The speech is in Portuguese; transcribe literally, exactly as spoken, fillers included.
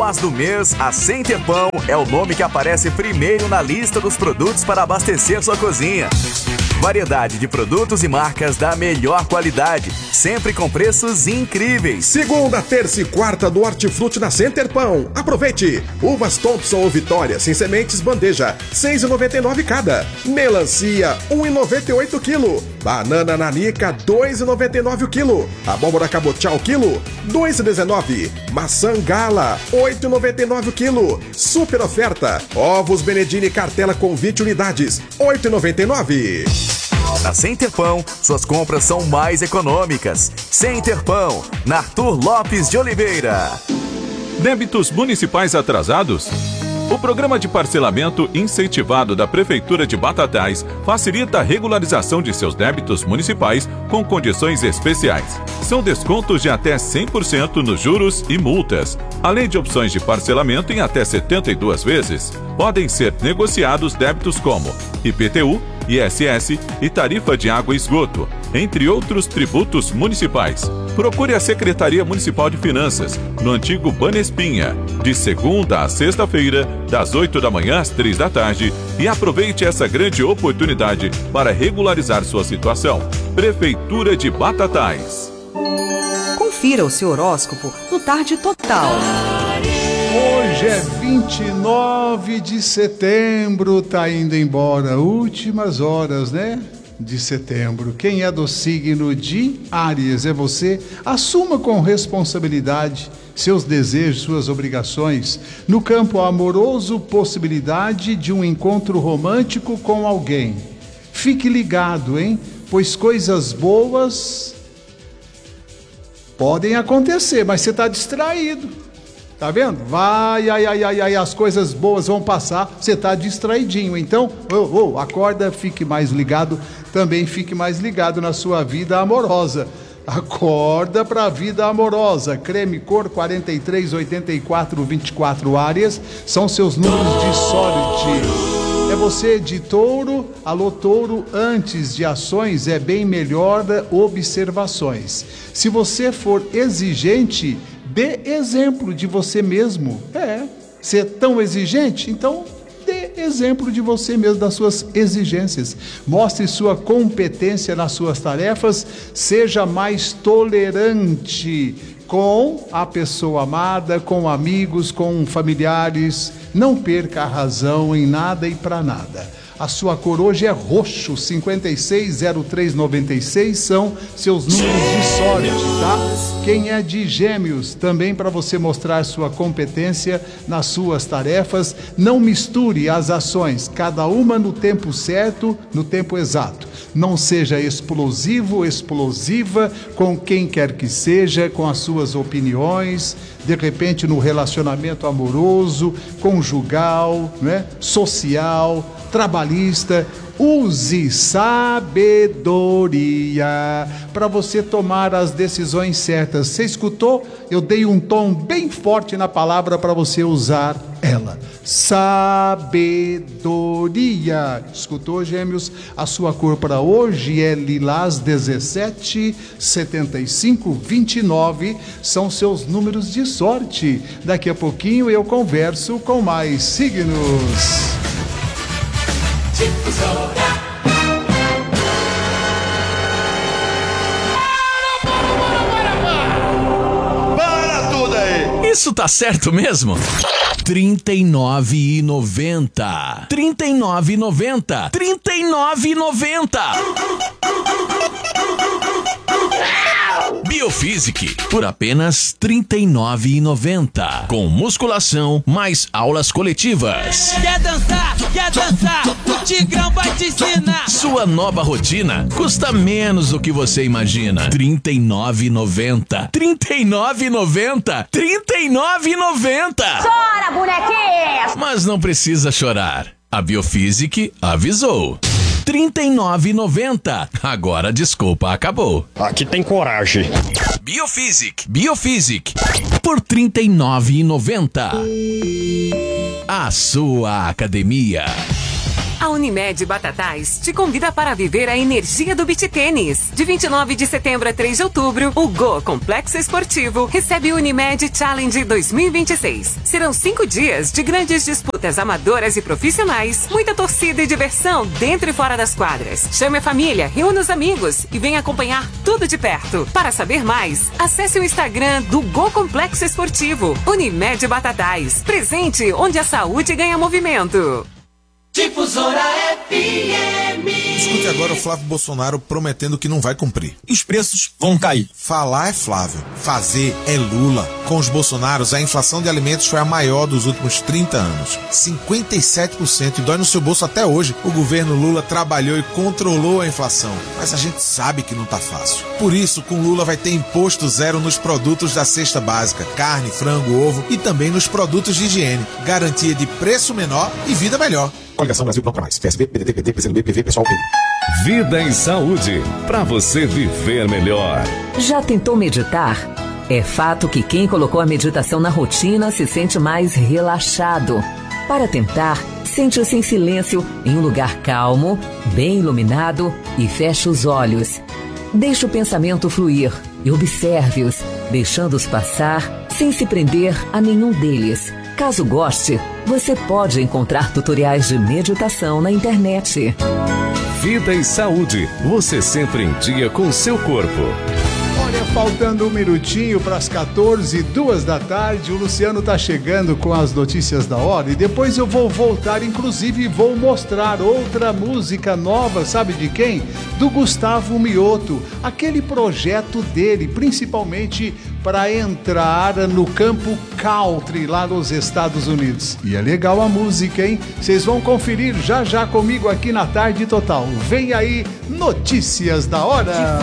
As do mês, a Center Pão é o nome que aparece primeiro na lista dos produtos para abastecer sua cozinha. Variedade de produtos e marcas da melhor qualidade, sempre com preços incríveis. Segunda, terça e quarta do Hortifruti na Center Pão. Aproveite! Uvas Thompson ou Vitória sem sementes bandeja, seis reais e noventa e nove centavos cada. Melancia, um real e noventa e oito centavos quilo. Banana nanica, dois reais e noventa e nove centavos o quilo. Abóbora cabotiá o quilo, dois reais e dezenove centavos. Maçã gala, oito reais e noventa e nove centavos o quilo. Super oferta. Ovos Benedini cartela com vinte unidades, oito reais e noventa e nove centavos. Na Center Pão, suas compras são mais econômicas. Center Pão, na Arthur Lopes de Oliveira. Débitos municipais atrasados? O programa de parcelamento incentivado da Prefeitura de Batatais facilita a regularização de seus débitos municipais com condições especiais. São descontos de até cem por cento nos juros e multas, além de opções de parcelamento em até setenta e duas vezes. Podem ser negociados débitos como I P T U, I S S e tarifa de água e esgoto, entre outros tributos municipais. Procure a Secretaria Municipal de Finanças, no antigo Banespinha, de segunda a sexta-feira, das oito da manhã às três da tarde, e aproveite essa grande oportunidade para regularizar sua situação. Prefeitura de Batatais. Confira o seu horóscopo no Tarde Total. Hoje é vinte e nove de setembro, tá indo embora, últimas horas, né? De setembro. Quem é do signo de Áries é você. Assuma com responsabilidade seus desejos, suas obrigações. No campo amoroso, possibilidade de um encontro romântico com alguém. Fique ligado, hein? Pois coisas boas podem acontecer, mas você está distraído. Tá vendo? Vai, ai, ai, ai, ai, as coisas boas vão passar, você está distraidinho. Então, oh, oh, acorda, fique mais ligado, também fique mais ligado na sua vida amorosa. Acorda para a vida amorosa. Creme Cor quarenta e três, oitenta e quatro, vinte e quatro Áreas são seus números de sorte. É você de touro. Alô, touro, antes de ações é bem melhor observações. Se você for exigente, dê exemplo de você mesmo. É, você é tão exigente? Então dê exemplo de você mesmo, das suas exigências. Mostre sua competência nas suas tarefas. Seja mais tolerante com a pessoa amada, com amigos, com familiares. Não perca a razão em nada e para nada. A sua cor hoje é roxo, cinquenta e seis, zero três, noventa e seis são seus números de sorte, tá? Quem é de Gêmeos, também para você mostrar sua competência nas suas tarefas, não misture as ações, cada uma no tempo certo, no tempo exato. Não seja explosivo, explosiva com quem quer que seja, com as suas opiniões, de repente no relacionamento amoroso, conjugal, né? Social, trabalhista. Use sabedoria para você tomar as decisões certas. Você escutou? Eu dei um tom bem forte na palavra para você usar ela. Sabedoria. Escutou, Gêmeos? A sua cor para hoje é lilás dezessete, setenta e cinco, vinte e nove. São seus números de sorte. Daqui a pouquinho eu converso com mais signos. Para tudo aí! Isso tá certo mesmo? trinta e nove reais e noventa centavos. trinta e nove reais e noventa centavos. trinta e nove reais e noventa centavos. Biofísic, por apenas trinta e nove reais e noventa centavos. Com musculação mais aulas coletivas. Quer dançar? Quer dançar? O Tigrão vai te ensinar. Sua nova rotina custa menos do que você imagina. trinta e nove reais e noventa centavos. trinta e nove reais e noventa centavos. trinta e nove reais e noventa centavos. Chora, bonequinha! Mas não precisa chorar. A Biofísic avisou. trinta e nove reais e noventa centavos. Agora a desculpa acabou. Aqui tem coragem. Biofísic. Biofísic. Por trinta e nove reais e noventa centavos. A sua academia. A Unimed Batatais te convida para viver a energia do beach tênis. De vinte e nove de setembro a três de outubro, o Go Complexo Esportivo recebe o Unimed Challenge dois mil e vinte e seis. Serão cinco dias de grandes disputas amadoras e profissionais, muita torcida e diversão dentro e fora das quadras. Chame a família, reúna os amigos e venha acompanhar tudo de perto. Para saber mais, acesse o Instagram do Go Complexo Esportivo. Unimed Batatais. Presente onde a saúde ganha movimento. Difusora F M. Escute agora o Flávio Bolsonaro prometendo que não vai cumprir. Os preços vão cair. Falar é Flávio, fazer é Lula. Com os Bolsonaros, a inflação de alimentos foi a maior dos últimos trinta anos. cinquenta e sete por cento, e dói no seu bolso até hoje. O governo Lula trabalhou e controlou a inflação, mas a gente sabe que não tá fácil. Por isso, com Lula vai ter imposto zero nos produtos da cesta básica, carne, frango, ovo e também nos produtos de higiene. Garantia de preço menor e vida melhor. Coligação Brasil Pronto Mais. P S B, P D T, P D, P C do B, P V, Pessoal, P D. Vida em saúde, para você viver melhor. Já tentou meditar? É fato que quem colocou a meditação na rotina se sente mais relaxado. Para tentar, sente-se em silêncio, em um lugar calmo, bem iluminado e feche os olhos. Deixe o pensamento fluir e observe-os, deixando-os passar sem se prender a nenhum deles. Caso goste, você pode encontrar tutoriais de meditação na internet. Vida e saúde, você sempre em dia com seu corpo. Olha, faltando um minutinho para as quatorze e duas da tarde, o Luciano tá chegando com as notícias da hora e depois eu vou voltar, inclusive vou mostrar outra música nova, sabe de quem? Do Gustavo Mioto, aquele projeto dele, principalmente para entrar no campo country lá nos Estados Unidos. E é legal a música, hein? Vocês vão conferir já já comigo aqui na Tarde Total. Vem aí, notícias da hora.